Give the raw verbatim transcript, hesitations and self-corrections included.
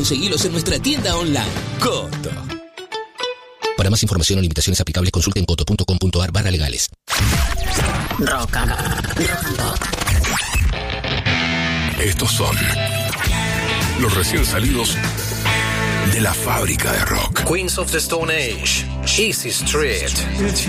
conseguilos en nuestra tienda online. Coto. Para más información o limitaciones aplicables, consulten coto punto com punto ar barra legales. Rock and, rock and pop. Estos son los recién salidos de la fábrica de rock. Queens of the Stone Age, Easy Street.